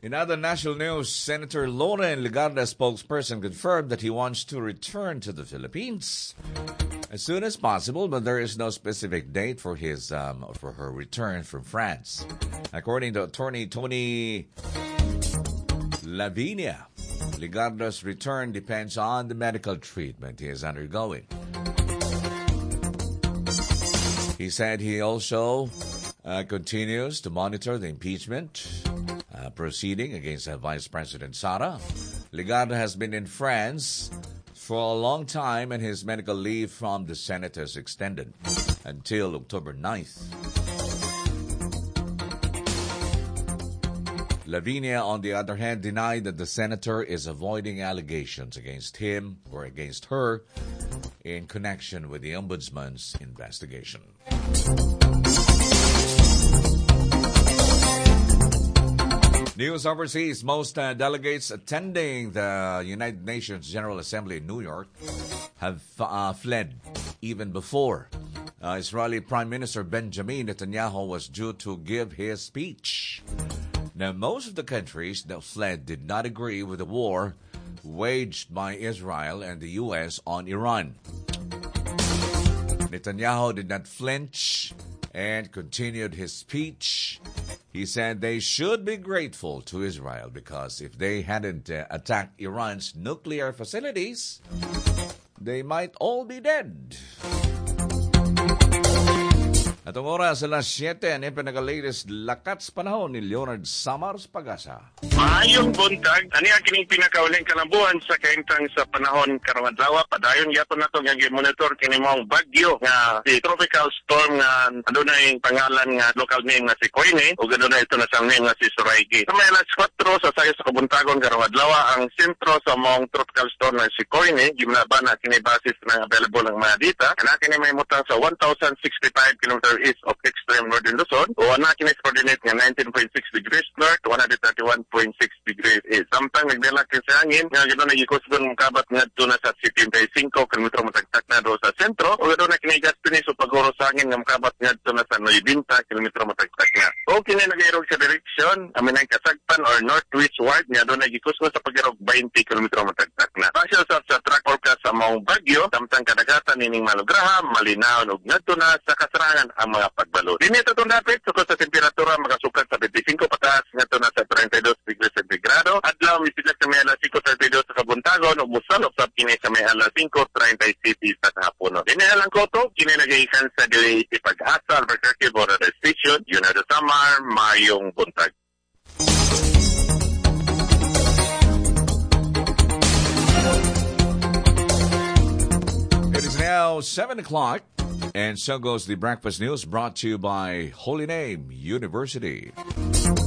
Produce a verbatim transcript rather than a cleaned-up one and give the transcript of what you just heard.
In other national news, Senator Loren Legarda spokesperson confirmed that he wants to return to the Philippines as soon as possible, but there is no specific date for his um, for her return from France. According to attorney Tony Lavinia, Legarda's return depends on the medical treatment he is undergoing. He said he also uh, continues to monitor the impeachment uh, proceeding against uh, Vice President Sara. Legarda has been in France for a long time, and his medical leave from the Senate is extended until October ninth. Lavinia, on the other hand, denied that the senator is avoiding allegations against him or against her in connection with the Ombudsman's investigation. News overseas. Most uh, delegates attending the United Nations General Assembly in New York have uh, fled even before uh, Israeli Prime Minister Benjamin Netanyahu was due to give his speech. Now, most of the countries that fled did not agree with the war waged by Israel and the U S on Iran. Netanyahu did not flinch and continued his speech. He said they should be grateful to Israel because if they hadn't uh, attacked Iran's nuclear facilities, they might all be dead. At ang oras, alas siyete, ang pinaka-latest lakat sa panahon ni Leonard Samars Pagasa. Maayong buntag, ani aking pinakauling kalambuan sa kaintang sa panahon karon adlaw. Padayon yato nato nga gi-monitor kini mong bagyo nga si tropical storm nga adunay pangalan nga local name nga si Koine ug adunay ito na sang name nga si Soraigi. Sa may alas kwatro sa sayo sa kabuntagon karon adlaw, ang sentro sa mong tropical storm nga si Koine gimlaban na kini basis na available ang mga data. Ana kini may mutang sa one thousand sixty-five kilometers east of extreme northern Luzon, o ana kini coordinate nga nineteen point six degrees north, one hundred thirty-one point six degrees east. Samtang nagdala kini sa hangin nga gino na gikusgon kabat ngadto na sa seventy-five kilometers matagtak na do sa sentro, o gino na kini gastini so paguro sa hangin nga makabat ngadto na sa ninety kilometers matagtak na. O kini nagairog sa direksyon amin ang kasagpan or northwestward nga do na gikusgon sa pagirog twenty kilometers matagtak na. Pasyo sa sa track forecast sa mong bagyo, samtang kadagatan nining malugraha, malinaw ug ngadto na sa kasarangan ang mga pagbalot. Dini ito itong dapit, sukot sa temperatura makasukat sa twenty-five pataas ngadto na sa thirty-two degrees centigrado. Adlaw misilat sa may alas five thirty-two sa kabuntagon ug musalok sa kini sa may alas five thirty sa hapon. Dini lang koto, kini nagaikan sa dili ipag-asa Albuquerque Border Station, United Samar, mayong buntag. It is now seven o'clock. And so goes the Breakfast News, brought to you by Holy Name University.